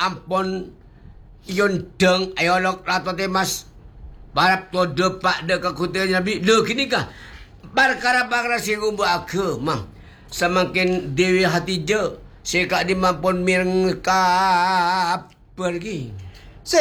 ampun yun deng ayolok lato temas barap to depak de kakutnya nabi de kini kah perkara-perkara si gumbu aku mang semakin dewi hati je sekak dimampun mireng ka pergi